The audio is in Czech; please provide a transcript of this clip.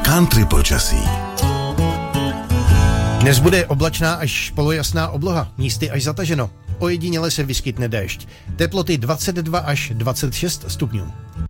Country počasí. Dnes bude oblačná až polojasná obloha, místy až zataženo. Ojediněle se vyskytne déšť. Teploty 22 až 26 stupňů.